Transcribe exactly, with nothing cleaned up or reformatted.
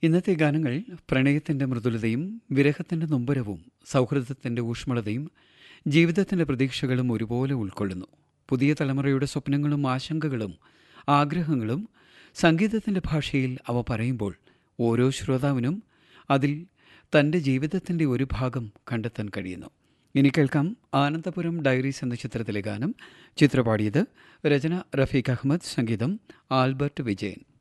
ഇന്നത്തെ ഗാനങ്ങൾ പ്രണയത്തിൻ്റെ മൃദുലതയും വിരഹത്തിൻ്റെ നൊമ്പരവും സൗഹൃദത്തിൻ്റെ ഊഷ്മളതയും ജീവിതത്തിൻ്റെ പ്രതീക്ഷകളും ഒരുപോലെ ഉൾക്കൊള്ളുന്നു. പുതിയ തലമുറയുടെ സ്വപ്നങ്ങളും ആശങ്കകളും ആഗ്രഹങ്ങളും സംഗീതത്തിൻ്റെ ഭാഷയിൽ അവ പറയുമ്പോൾ ഓരോ ശ്രോതാവിനും അതിൽ തൻ്റെ ജീവിതത്തിൻ്റെ ഒരു ഭാഗം കണ്ടെത്താൻ കഴിയുന്നു. ഇനി കേൾക്കാം ആനന്ദപുരം ഡയറീസ് എന്ന ചിത്രത്തിലെ ഗാനം. ചിത്രപാടിയത് രചന റഫീഖ് അഹമ്മദ്, സംഗീതം ആൽബർട്ട് വിജയൻ.